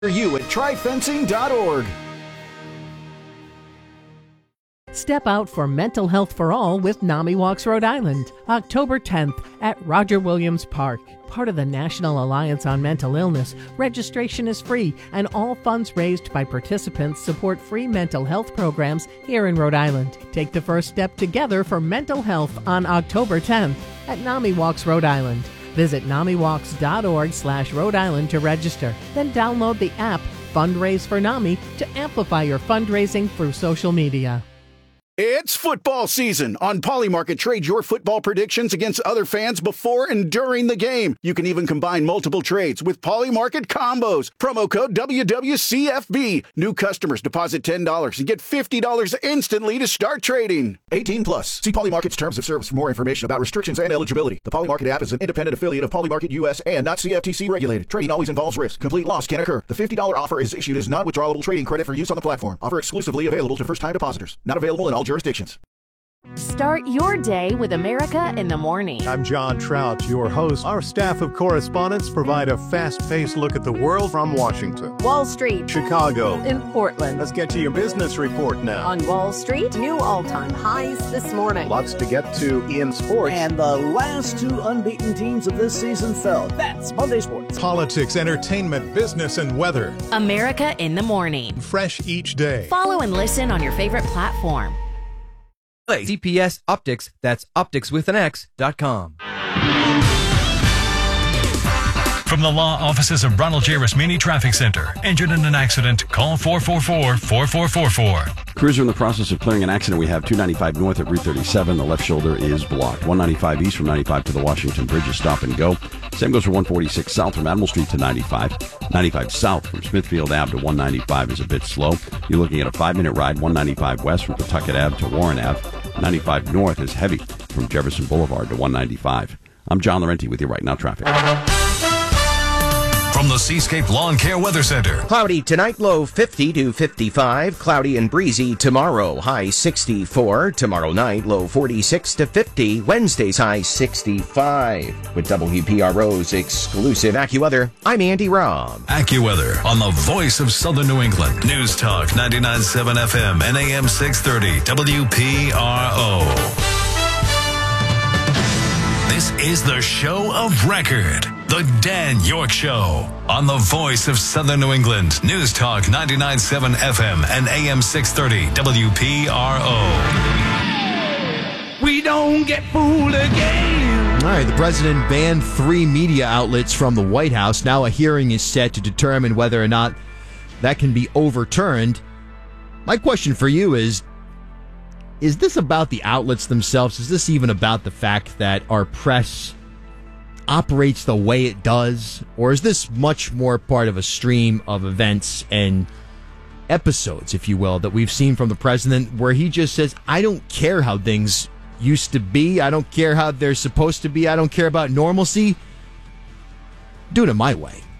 You at tryfencing.org. Step out for Mental Health for All with NAMI Walks Rhode Island, October 10th at Roger Williams Park. Part of the National Alliance on Mental Illness, registration is free and all funds raised by participants support free mental health programs here in Rhode Island. Take the first step together for mental health on October 10th at NAMI Walks Rhode Island. Visit NAMIWalks.org/Rhode Island to register. Then download the app Fundraise for NAMI to amplify your fundraising through social media. It's football season. On Polymarket, trade your football predictions against other fans before and during the game. You can even combine multiple trades with Polymarket combos. Promo code WWCFB. New customers deposit $10 and get $50 instantly to start trading. 18 plus. See Polymarket's terms of service for more information about restrictions and eligibility. The Polymarket app is an independent affiliate of Polymarket US and not CFTC regulated. Trading always involves risk. Complete loss can occur. The $50 offer is issued as non-withdrawable trading credit for use on the platform. Offer exclusively available to first-time depositors. Not available in all jurisdictions. Start your day with America in the Morning. I'm John Trout, your host. Our staff of correspondents provide a fast-paced look at the world from Washington, Wall Street, Chicago, in Portland. Let's get to your business report now. On Wall Street, new all-time highs this morning. Lots to get to in sports. And the last two unbeaten teams of this season fell. That's Monday Sports. Politics, entertainment, business, and weather. America in the Morning. Fresh each day. Follow and listen on your favorite platform. CPS Optics, that's opticswithanx.com. From the law offices of Ronald J. Rasmini Traffic Center. Injured in an accident? Call 444-4444. Crews are in the process of clearing an accident. We have 295 north at Route 37. The left shoulder is blocked. 195 east from 95 to the Washington Bridge is stop and go. Same goes for 146 south from Admiral Street to 95. 95 south from Smithfield Ave to 195 is a bit slow. You're looking at a 5-minute ride. 195 west from Pawtucket Ave to Warren Ave. 95 north is heavy from Jefferson Boulevard to 195. I'm John Laurenti with you right now, traffic. From the Seascape Lawn Care Weather Center. Cloudy tonight, low 50 to 55. Cloudy and breezy tomorrow, high 64. Tomorrow night, low 46 to 50. Wednesday's high 65. With WPRO's exclusive AccuWeather, I'm Andy Robb. AccuWeather on the voice of Southern New England. News Talk 99.7 FM and AM 630 WPRO. This is the show of record. The Dan York Show on the voice of Southern New England. News Talk 99.7 FM and AM 630 WPRO. We don't get fooled again. All right, the president banned 3 media outlets from the White House. Now a hearing is set to determine whether or not that can be overturned. My question for you is this about the outlets themselves? Is this even about the fact that our press operates the way it does? Or is this much more part of a stream of events and episodes, if you will, that we've seen from the president where he just says, I don't care how things used to be. I don't care how they're supposed to be. I don't care about normalcy. Do it my way.